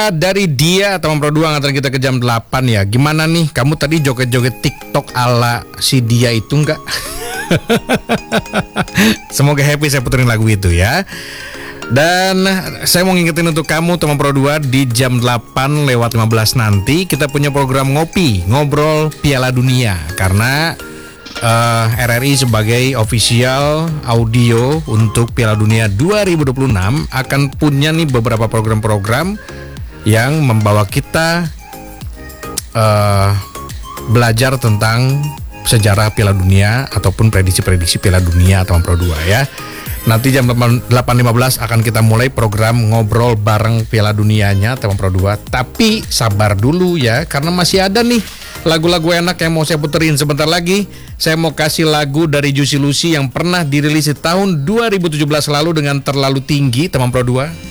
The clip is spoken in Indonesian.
dari dia teman Pro 2 nganterin kita ke jam 8 ya. Gimana nih? Kamu tadi joget-joget TikTok ala si dia itu enggak? Semoga happy saya puterin lagu itu ya. Dan saya mau ngingetin untuk kamu teman Pro 2, di jam 8 lewat 15 nanti kita punya program ngopi, ngobrol Piala Dunia. Karena RRI sebagai official audio untuk Piala Dunia 2026 akan punya nih beberapa program-program yang membawa kita belajar tentang sejarah Piala Dunia ataupun prediksi-prediksi Piala Dunia teman Pro 2 ya. Nanti jam 8.15 akan kita mulai program ngobrol bareng Piala Dunianya teman Pro 2. Tapi sabar dulu ya, karena masih ada nih lagu-lagu enak yang mau saya puterin. Sebentar lagi saya mau kasih lagu dari Juicy Lucy yang pernah dirilis di tahun 2017 lalu dengan Terlalu Tinggi teman Pro 2.